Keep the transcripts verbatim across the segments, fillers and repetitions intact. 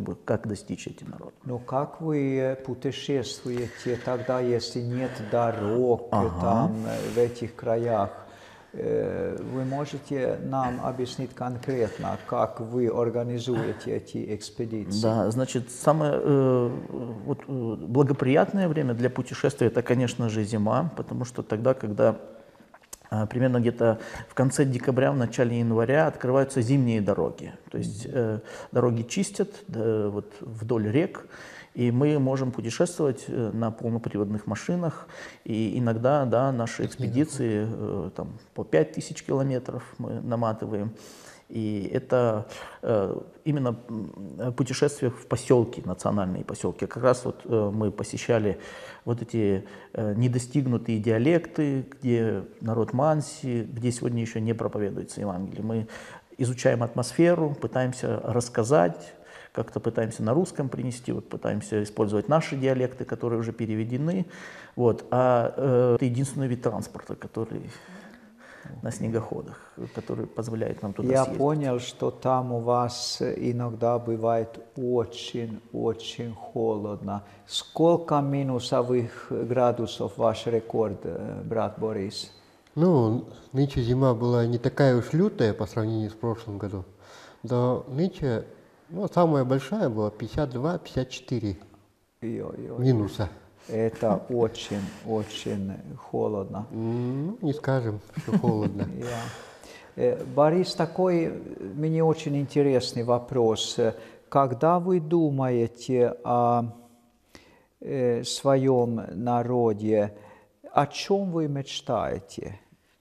чтобы как достичь этих народов. Но как вы путешествуете тогда, если нет дорог Ага. там, в этих краях? Вы можете нам объяснить конкретно, как вы организуете эти экспедиции? Да, значит, самое э, вот, э, благоприятное время для путешествия — это, конечно же, зима, потому что тогда, когда э, примерно где-то в конце декабря, в начале января открываются зимние дороги. То есть э, дороги чистят да, вот, вдоль рек, и мы можем путешествовать э, на полноприводных машинах. И иногда да, наши экспедиции э, там, по пять тысяч километров мы наматываем. И это э, именно путешествия в поселки, национальные поселки. Как раз вот э, мы посещали вот эти э, недостигнутые диалекты, где народ Манси, где сегодня еще не проповедуется Евангелие. Мы изучаем атмосферу, пытаемся рассказать, как-то пытаемся на русском принести, вот пытаемся использовать наши диалекты, которые уже переведены. Вот. А э, это единственный вид транспорта, который на снегоходах, который позволяет нам туда Я съездить. понял, что там у вас иногда бывает очень-очень холодно. Сколько минусовых градусов ваш рекорд, брат Борис? Ну, нынче зима была не такая уж лютая по сравнению с прошлым годом. Но нынче, ну, самая большая была пятьдесят два — пятьдесят четыре минуса. Это очень-очень холодно. Ну, не скажем, что холодно. Yeah. Борис, такой мне очень интересный вопрос. Когда вы думаете о э, своем народе, о чем вы мечтаете?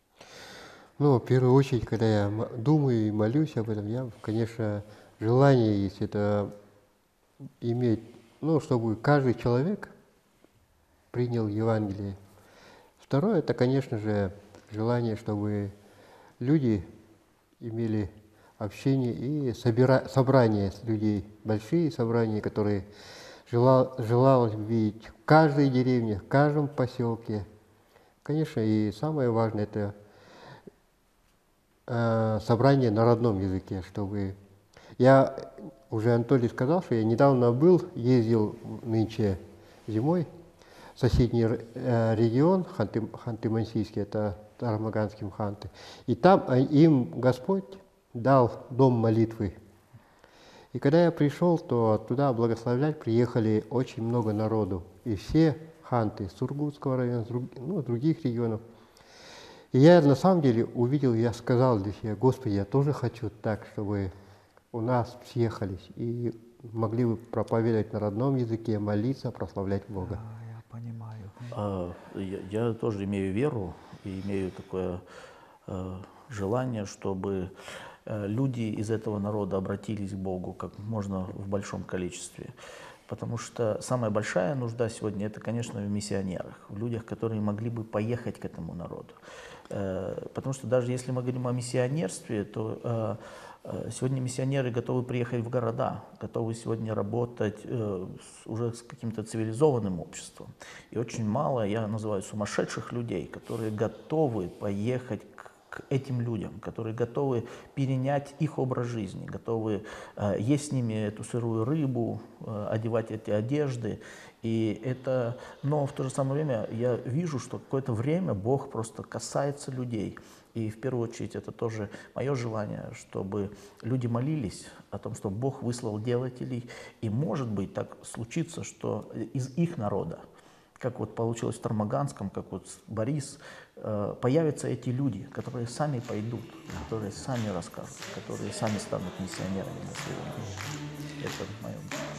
Ну, в первую очередь, когда я думаю и молюсь об этом, я, конечно, желание есть это иметь, ну, чтобы каждый человек принял Евангелие. Второе, это, конечно же, желание, чтобы люди имели общение и собира... собрания с людей, большие собрания, которые желал... желалось видеть в каждой деревне, в каждом поселке. Конечно, и самое важное, это э, собрание на родном языке, чтобы... Я уже Анатолий сказал, что я недавно был, ездил нынче зимой, соседний э, регион, Ханты, Ханты-Мансийский, это Тарамаганским Ханты. И там им Господь дал дом молитвы. И когда я пришел, то туда благословлять приехали очень много народу. И все ханты с Сургутского района, с друг, ну, других регионов. И я на самом деле увидел, я сказал для себя: Господи, я тоже хочу так, чтобы у нас съехались и могли бы проповедовать на родном языке, молиться, прославлять Бога. Понимаю. Я, я тоже имею веру и имею такое э, желание, чтобы э, люди из этого народа обратились к Богу как можно в большом количестве. Потому что самая большая нужда сегодня — это, конечно, в миссионерах, в людях, которые могли бы поехать к этому народу. Э, потому что даже если мы говорим о миссионерстве, то э, сегодня миссионеры готовы приехать в города, готовы сегодня работать э, с, уже с каким-то цивилизованным обществом. И очень мало, я называю, сумасшедших людей, которые готовы поехать к, к этим людям, которые готовы перенять их образ жизни, готовы э, есть с ними эту сырую рыбу, э, одевать эти одежды. И это, но в то же самое время я вижу, что какое-то время Бог просто касается людей. И в первую очередь это тоже мое желание, чтобы люди молились о том, что Бог выслал делателей. И может быть так случится, что из их народа, как вот получилось в Тармаганском, как вот Борис, появятся эти люди, которые сами пойдут, которые сами расскажут, которые сами станут миссионерами на своем. Это мое.